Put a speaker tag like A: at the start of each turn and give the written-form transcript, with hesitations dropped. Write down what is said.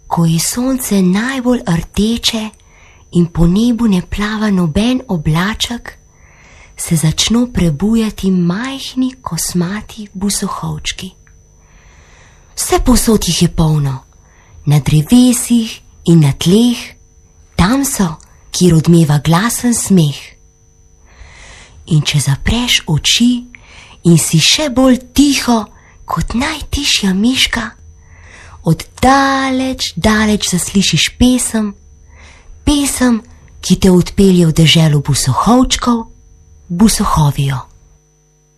A: Ko je sonce najbolj rdeče in po nebu ne plava noben oblaček, se začno prebujati majhni kosmati busohovčki. Vse povsod jih je polno, na drevesih in na tleh, tam so, kjer odmeva glasen smeh. In če zapreš oči in si še bolj tiho kot najtišja miška, od daleč, daleč zaslišiš pesem, ki te odpelje v deželo busohovčkov, Busohovijo.